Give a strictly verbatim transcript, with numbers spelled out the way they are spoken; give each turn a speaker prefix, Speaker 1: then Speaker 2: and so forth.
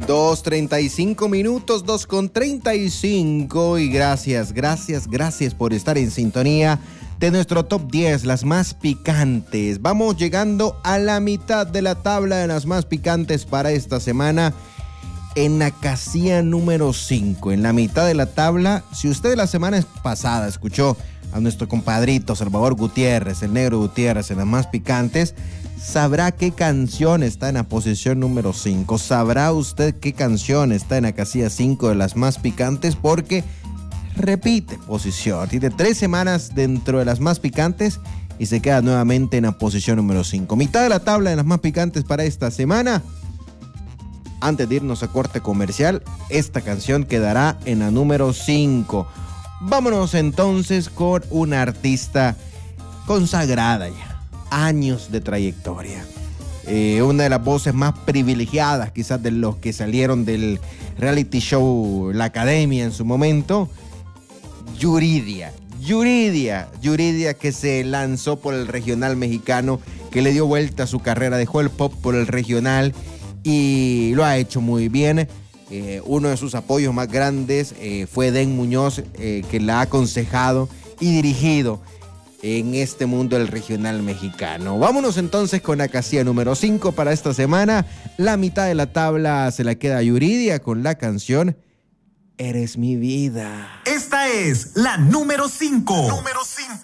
Speaker 1: dos treinta y cinco minutos, dos con treinta y cinco, y gracias, gracias, gracias por estar en sintonía de nuestro top diez, las más picantes. Vamos llegando a la mitad de la tabla de las más picantes para esta semana, en la casilla número cinco, en la mitad de la tabla. Si usted la semana pasada escuchó a nuestro compadrito Salvador Gutiérrez, el Negro Gutiérrez, en las más picantes, sabrá qué canción está en la posición número cinco. Sabrá usted qué canción está en la casilla cinco de las más picantes, porque repite posición. Tiene tres semanas dentro de las más picantes y se queda nuevamente en la posición número cinco. Mitad de la tabla de las más picantes para esta semana. Antes de irnos a corte comercial, esta canción quedará en la número cinco. Vámonos entonces con una artista consagrada ya, años de trayectoria, eh, una de las voces más privilegiadas quizás de los que salieron del reality show La Academia en su momento, Yuridia. Yuridia, Yuridia, que se lanzó por el regional mexicano, que le dio vuelta a su carrera, dejó el pop por el regional y lo ha hecho muy bien. Eh, uno de sus apoyos más grandes eh, fue Den Muñoz, eh, que la ha aconsejado y dirigido en este mundo del regional mexicano. Vámonos entonces con la casilla número cinco para esta semana. La mitad de la tabla se la queda Yuridia con la canción Eres mi vida.
Speaker 2: Esta es la número cinco. Número cinco.